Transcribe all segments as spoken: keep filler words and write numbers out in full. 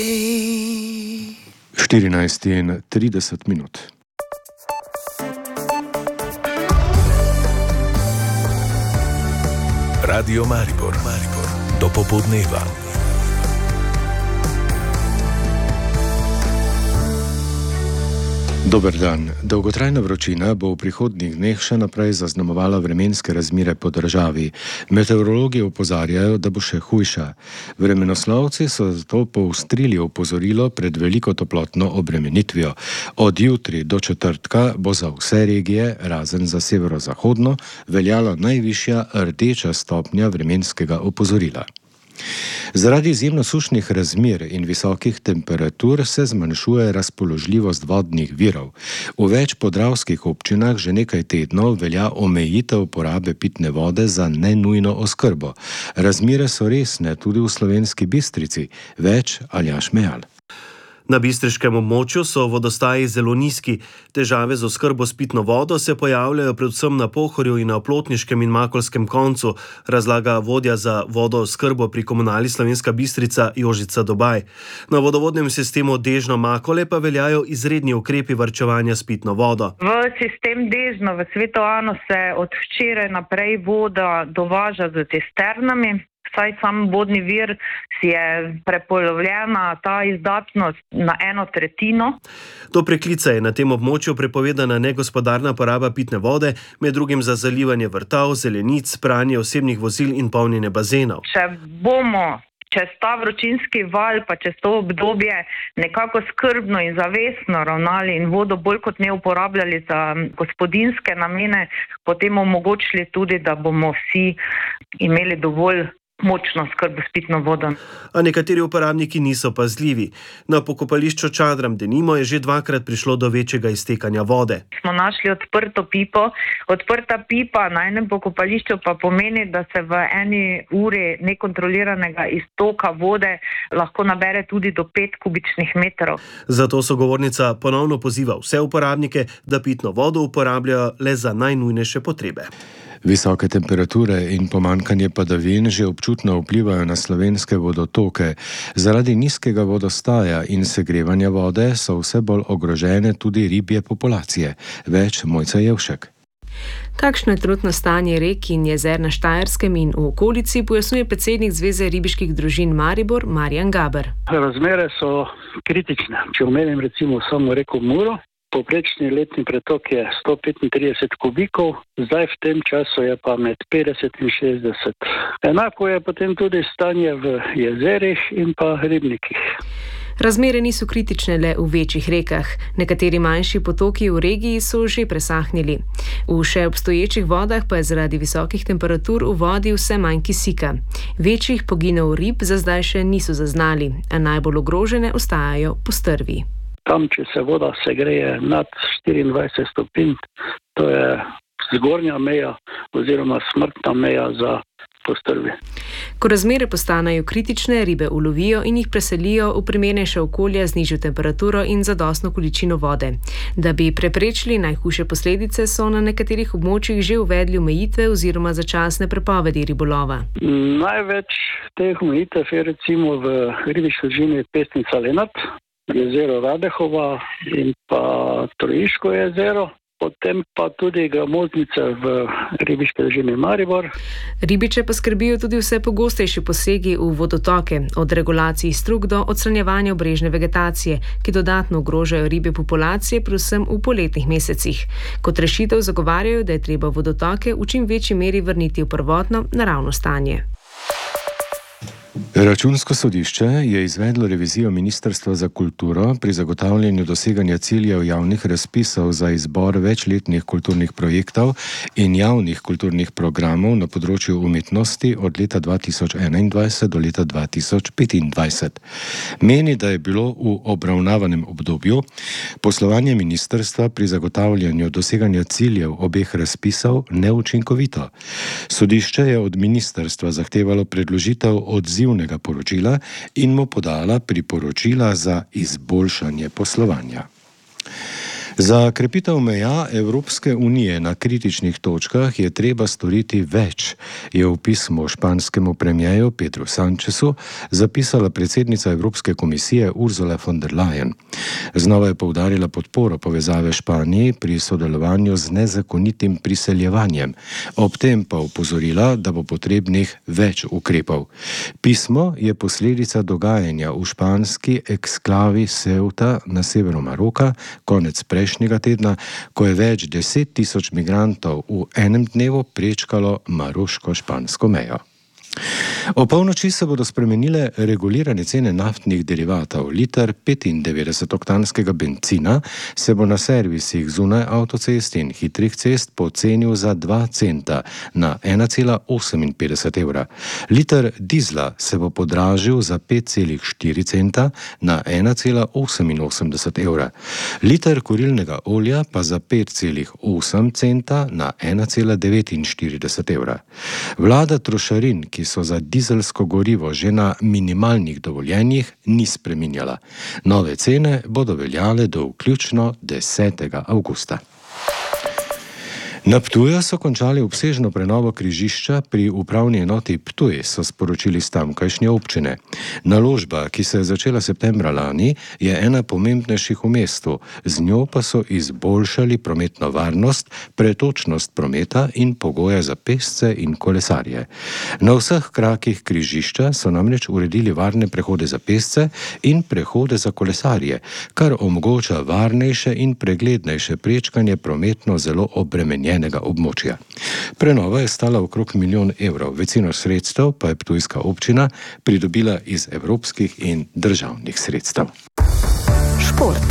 štirinajst in trideset minut. Radio Maribor, Maribor, do popoldneva. Dober dan. Dolgotrajna vročina bo v prihodnjih dneh še naprej zaznamovala vremenske razmere po državi. Meteorologi opozarjajo, da bo še hujša. Vremenoslovci so zato poostrili opozorilo pred veliko toplotno obremenitvijo. Od jutri do četrtka bo za vse regije, razen za severozahodno, veljala najvišja rdeča stopnja vremenskega opozorila. Zaradi izjemno sušnih razmer in visokih temperatur se zmanjšuje razpoložljivost vodnih virov. V več podravskih občinah že nekaj tednov velja omejitev porabe pitne vode za nenujno oskrbo. Razmere so resne tudi v Slovenski Bistrici. Več Aljaž Mejal. Na bistriškem območju so vodostaji zelo nizki. Težave z oskrbo s pitno vodo se pojavljajo predvsem na Pohorju in na Oplotniškem in Makovskem koncu, razlaga vodja za vodooskrbo pri Komunali Slovenska Bistrica Jožica Dobaj. Na vodovodnem sistemu Dežno-Makole pa veljajo izredni ukrepi varčevanja s pitno vodo. V sistem Dežno v Svetovanu se od včeraj naprej voda dovaža z cisternami. Saj sam vodni vir si je prepolovljena ta izdatnost na eno tretjino. Do preklica je na tem območju prepovedana negospodarna poraba pitne vode, med drugim za zalivanje vrtov, zelenic, pranje osebnih vozil in polnjenje bazenov. Če bomo čez ta vročinski val pa čez to obdobje nekako skrbno in zavestno ravnali in vodo bolj kot ne uporabljali za gospodinjske namene, potem omogočili tudi, da bomo vsi imeli dovolj močno skrbo s pitno vodo. A nekateri uporabniki niso pazljivi. Na pokopališču Čadram denimo je že dvakrat prišlo do večjega iztekanja vode. Smo našli odprto pipo. Odprta pipa na enem pokopališču pa pomeni, da se v eni uri nekontroliranega iztoka vode lahko nabere tudi do pet kubičnih metrov. Zato sogovornica ponovno poziva vse uporabnike, da pitno vodo uporabljajo le za najnujnejše potrebe. Visoke temperature in pomanjkanje padavin že občutno vplivajo na slovenske vodotoke. Zaradi nizkega vodostaja in segrevanja vode so vse bolj ogrožene tudi ribje populacije. Več Mojca Jevšek. Kakšno je trenutno stanje rek in jezer na Štajerskem in v okolici, pojasnjuje predsednik Zveze ribiških družin Maribor Marjan Gaber. Razmere so kritične. Če omenim recimo samo reko Muro, povprečni letni pretok je sto petintrideset kubikov, zdaj v tem času je pa med petdeset in šestdeset. Enako je potem tudi stanje v jezerih in pa ribnikih. Razmere niso kritične le v večjih rekah. Nekateri manjši potoki v regiji so že presahnili. V še obstoječih vodah pa je zaradi visokih temperatur v vodi vse manj kisika. Večjih poginov rib za zdaj še niso zaznali, a najbolj ogrožene ostajajo postrvi. Tam, če se voda segreje nad štiriindvajset stopinj, to je zgornja meja oziroma smrtna meja za postrvi. Ko razmere postanejo kritične, ribe ulovijo in jih preselijo v primernejše okolje z nižjo temperaturo in zadostno količino vode. Da bi preprečili najhujše posledice, so na nekaterih območjih že uvedli omejitve oziroma začasne prepovedi ribolova. Največ teh omejitev je recimo v ribiški družini Pesnica Lenart, jezero Radehova in pa Trojiško jezero, potem pa tudi gramoznice v ribiški družini Maribor. Ribiče pa skrbijo tudi vse pogostejši posegi v vodotoke, od regulacij strug do odstranjevanja obrežne vegetacije, ki dodatno ogrožajo ribje populacije, predvsem v poletnih mesecih. Kot rešitev zagovarjajo, da je treba vodotoke v čim večji meri vrniti v prvotno naravno stanje. Računsko sodišče je izvedlo revizijo Ministrstva za kulturo pri zagotavljanju doseganja ciljev javnih razpisov za izbor večletnih kulturnih projektov in javnih kulturnih programov na področju umetnosti od leta dva tisoč enaindvajset do leta dva tisoč petindvajset. Meni, da je bilo v obravnavanem obdobju poslovanje ministrstva pri zagotavljanju doseganja ciljev obeh razpisov neučinkovito. Sodišče je od ministrstva zahtevalo predložitev odzivnega poročila in mu podala priporočila za izboljšanje poslovanja. Za krepitev meja Evropske unije na kritičnih točkah je treba storiti več, je v pismu španskemu premijeju Pedru Sanchezu zapisala predsednica Evropske komisije Ursula von der Leyen. Znova je poudarila podporo povezave Španiji pri sodelovanju z nezakonitim priseljevanjem, ob tem pa opozorila, da bo potrebnih več ukrepov. Pismo je posledica dogajanja v španski eksklavi Ceuta na severu Maroka konec prejšnjega tedna, ko je več deset tisoč migrantov v enem dnevu prečkalo maroško-špansko mejo. O polnoči se bodo spremenile regulirane cene naftnih derivatov. Liter petindevetdesetoktanskega bencina se bo na servisih zunaj avtocest in hitrih cest pocenil za dva centa na ena cela oseminpetdeset evra. Liter dizla se bo podražil za pet celih štiri centa na ena cela oseminosemdeset evra. Liter kurilnega olja pa za pet celih osem centa na ena cela devetinštirideset evra. Vlada trošarin, ki so za dizelsko gorivo že na minimalnih dovoljenjih, ni spreminjala. Nove cene bodo veljale do vključno desetega avgusta. Na Ptuju so končali obsežno prenovo križišča pri upravni enoti Ptuj, so sporočili s tamkajšnje občine. Naložba, ki se je začela septembra lani, je ena pomembnejših v mestu. Z njo pa so izboljšali prometno varnost, pretočnost prometa in pogoje za pešce in kolesarje. Na vseh krakih križišča so namreč uredili varne prehode za pešce in prehode za kolesarje, kar omogoča varnejše in preglednejše prečkanje prometno zelo obremenjenega območja. Prenova je stala okrog milijon evrov, večino sredstev pa je ptujska občina pridobila iz evropskih in državnih sredstev. Šport.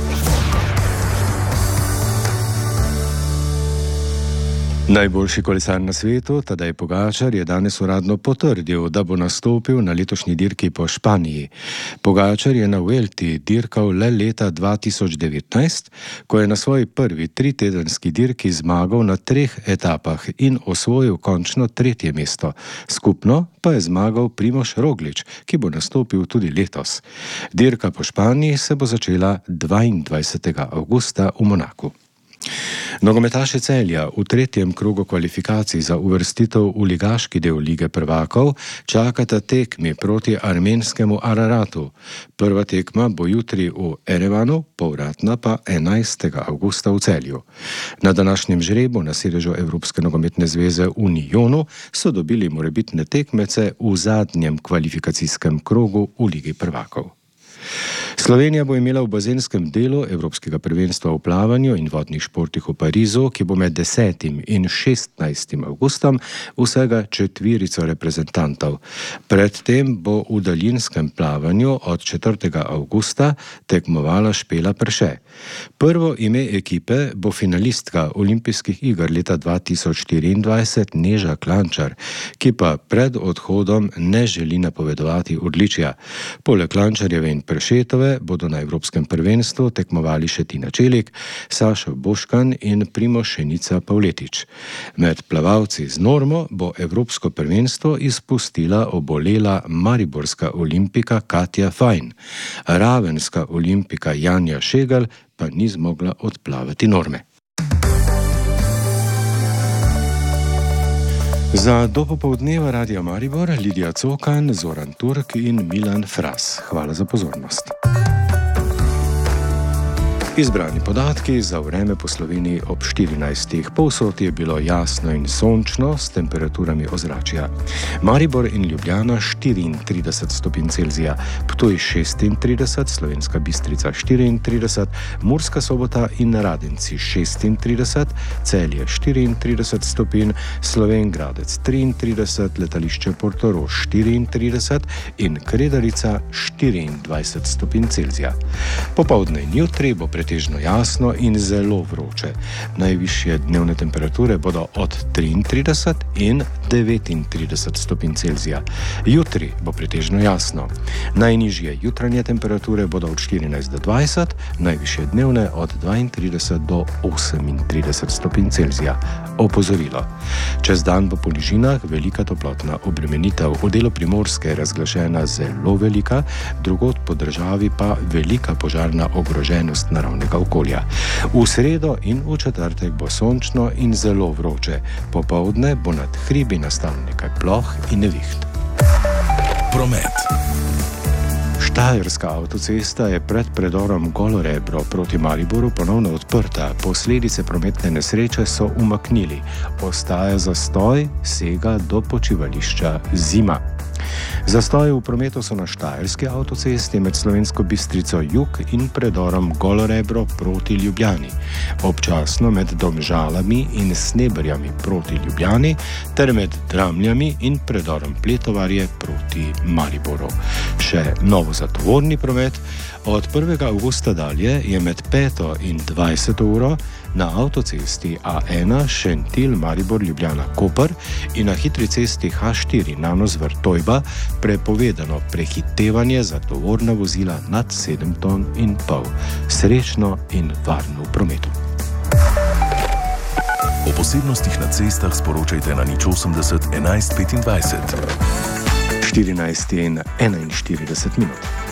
Najboljši kolesar na svetu, Tadej Pogačar, je danes uradno potrdil, da bo nastopil na letošnji dirki po Španiji. Pogačar je na Vuelti dirkal le leta dva tisoč devetnajst, ko je na svoji prvi tritedenski dirki zmagal na treh etapah in osvojil končno tretje mesto. Skupno pa je zmagal Primož Roglič, ki bo nastopil tudi letos. Dirka po Španiji se bo začela dvaindvajsetega avgusta v Monaku. Nogometaše Celja v tretjem krogu kvalifikacij za uvrstitev v ligaški del Lige prvakov čakata tekmi proti armenskemu Araratu. Prva tekma bo jutri v Erevanu, povratna pa enajstega avgusta v Celju. Na današnjem žrebu na sedežu Evropske nogometne zveze v Unionu so dobili morebitne tekmece v zadnjem kvalifikacijskem krogu v Ligi prvakov. Slovenija bo imela v bazenskem delu Evropskega prvenstva v plavanju in vodnih športih v Parizu, ki bo med desetim in šestnajstim avgustom, vsega četverico reprezentantov. Predtem bo v daljinskem plavanju od četrtega avgusta tekmovala Špela Prše. Prvo ime ekipe bo finalistka olimpijskih iger leta dva tisoč štiriindvajset Neža Klančar, ki pa pred odhodom ne želi napovedovati odličja. Poleg Klančarjeve in Pršetove bodo na Evropskem prvenstvu tekmovali še Tina Čelik, Saša Boškan in Primož Šenica Pavletič. Med plavalci z normo bo Evropsko prvenstvo izpustila obolela mariborska olimpika Katja Fajn. Ravenska olimpika Janja Šegal pa ni zmogla odplavati norme. Za dopopoldneva Radia Maribor, Lidija Cokan, Zoran Turk in Milan Fras. Hvala za pozornost. Izbrani podatki za vreme po Sloveniji ob štirinajstih. Povsod je bilo jasno in sončno s temperaturami ozračja. Maribor in Ljubljana štiriintrideset stopinj Celzija, Ptuj šestintrideset, Slovenska Bistrica štiriintrideset, Murska Sobota in Radenci šestintrideset, Celje štiriintrideset stopinj, Slovenj Gradec triintrideset, Letališče Portorož štiriintrideset in Kredarica štiriindvajset stopinj Celzija. Popoldne in jutri bo pretežno jasno in zelo vroče. Najvišje dnevne temperature bodo od triintrideset in devetintrideset stopinj Celzija. Jutri bo pretežno jasno. Najnižje jutranje temperature bodo od štirinajst do dvajset, najvišje dnevne od dvaintrideset do osemintrideset stopinj Celzija. Opozorilo. Čez dan bo po nižinah velika toplotna obremenitev. V delu Primorske je razglašena zelo velika, drugod po državi pa velika požarna ogroženost naravnega okolja. V sredo in v četrtek bo sončno in zelo vroče. Popoldne bo nad hribi nastal nekaj ploh in neviht. Promet. Štajerska avtocesta je pred predorom Golorebro proti Mariboru ponovno odprta. Posledice prometne nesreče so umaknili. Ostaja zastoj, sega do počivališča Zima. Zastoji v prometu so na Štajerski avtocesti med Slovensko Bistrico jug in predorom Golorebro proti Ljubljani, občasno med Domžalami in Sneberjami proti Ljubljani ter med Dramljami in predorom Pletovarje proti Mariboru. Še novo za tovorni promet. Od prvega avgusta dalje je med peto in dvajseto uro na avtocesti A ena Šentilj Maribor Ljubljana Koper in na hitri cesti H štiri Nanosvrt-Tojba prepovedano prehitevanje za tovorna vozila nad sedem ton in pol. Srečno in varno v prometu. O posebnostih na cestah sporočajte na nič osemdeset enajst petindvajset. štirinajst in enainštirideset minut.